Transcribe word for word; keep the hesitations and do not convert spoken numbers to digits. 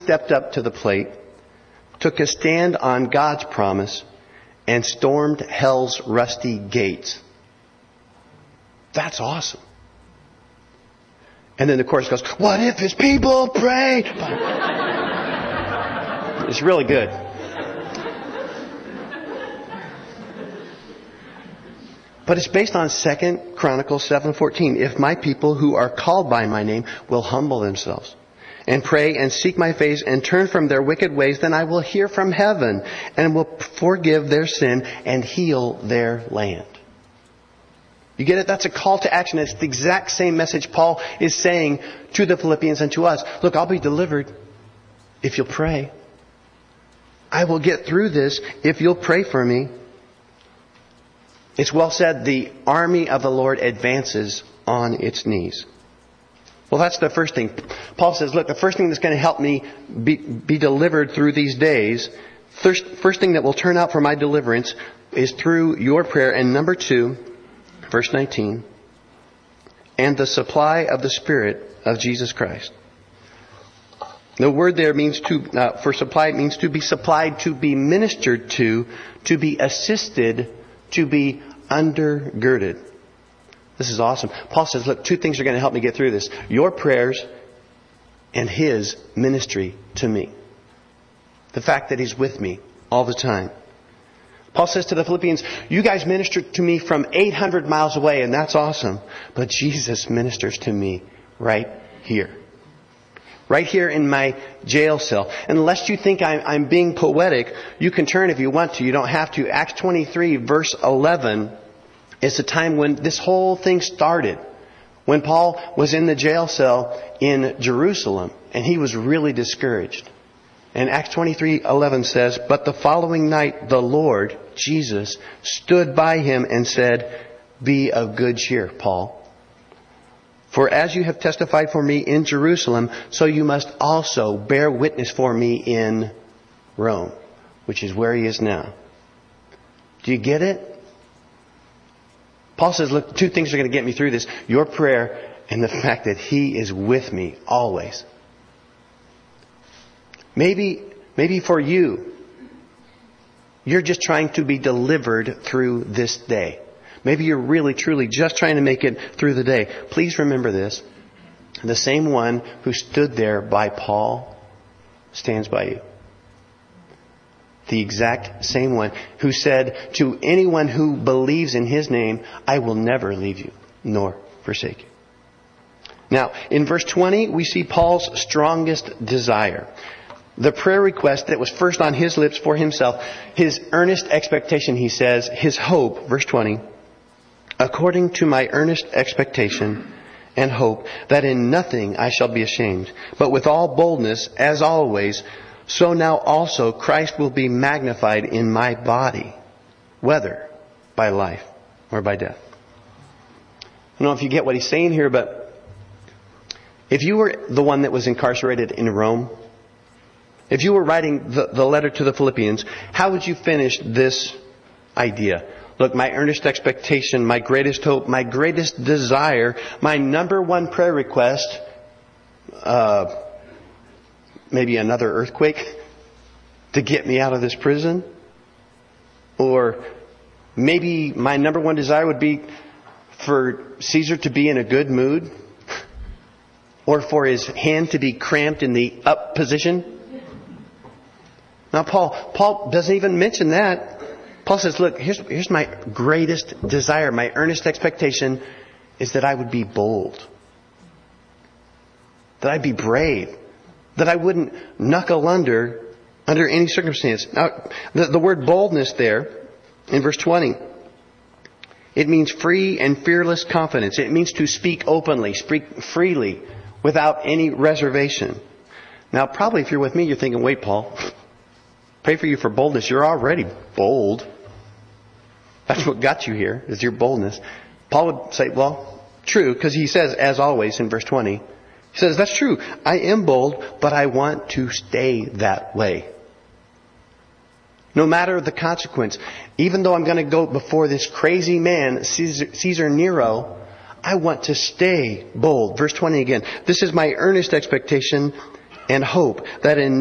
stepped up to the plate, took a stand on God's promise, and stormed hell's rusty gates. That's awesome. And then the chorus goes, what if his people prayed? It's really good. But it's based on Second Chronicles seven fourteen. If my people who are called by my name will humble themselves and pray and seek my face and turn from their wicked ways, then I will hear from heaven and will forgive their sin and heal their land. You get it? That's a call to action. It's the exact same message Paul is saying to the Philippians and to us. Look, I'll be delivered if you'll pray. I will get through this if you'll pray for me. It's well said, the army of the Lord advances on its knees. Well, that's the first thing. Paul says, look, the first thing that's going to help me be, be delivered through these days, first, first thing that will turn out for my deliverance is through your prayer. And number two, verse nineteen, and the supply of the Spirit of Jesus Christ. The word there means to, uh, for supply, means to be supplied, to be ministered to, to be assisted, to be undergirded. This is awesome. Paul says, look, two things are going to help me get through this. Your prayers and His ministry to me. The fact that He's with me all the time. Paul says to the Philippians, you guys minister to me from eight hundred miles away, and that's awesome. But Jesus ministers to me right here. Right here in my jail cell. And lest you think I'm, I'm being poetic, you can turn if you want to. You don't have to. Acts twenty-three, verse eleven, is the time when this whole thing started. When Paul was in the jail cell in Jerusalem, and he was really discouraged. And Acts twenty-three eleven says, but the following night the Lord, Jesus, stood by him and said, be of good cheer, Paul. For as you have testified for me in Jerusalem, so you must also bear witness for me in Rome, which is where he is now. Do you get it? Paul says, look, two things are going to get me through this. Your prayer and the fact that He is with me always. Maybe, maybe for you, you're just trying to be delivered through this day. Maybe you're really, truly just trying to make it through the day. Please remember this. The same one who stood there by Paul stands by you. The exact same one who said to anyone who believes in His name, I will never leave you nor forsake you. Now, in verse twenty, we see Paul's strongest desire. The prayer request that was first on his lips for himself. His earnest expectation, he says, his hope, verse twenty, according to my earnest expectation and hope that in nothing I shall be ashamed, but with all boldness, as always, so now also Christ will be magnified in my body, whether by life or by death. I don't know if you get what he's saying here, but if you were the one that was incarcerated in Rome, if you were writing the, the letter to the Philippians, how would you finish this idea? Look, my earnest expectation, my greatest hope, my greatest desire, my number one prayer request, uh, maybe another earthquake to get me out of this prison. Or maybe my number one desire would be for Caesar to be in a good mood. Or for his hand to be cramped in the up position. Now Paul, Paul doesn't even mention that. Paul says, look, here's, here's my greatest desire, my earnest expectation is that I would be bold. That I'd be brave. That I wouldn't knuckle under, under any circumstance. Now, the, the word boldness there, in verse twenty, it means free and fearless confidence. It means to speak openly, speak freely, without any reservation. Now, probably if you're with me, you're thinking, wait, Paul, pray for you for boldness. You're already bold. That's what got you here, is your boldness. Paul would say, well, true, because he says, as always, in verse twenty, he says, that's true. I am bold, but I want to stay that way. No matter the consequence, even though I'm going to go before this crazy man, Caesar, Caesar Nero, I want to stay bold. Verse twenty again. This is my earnest expectation and hope that in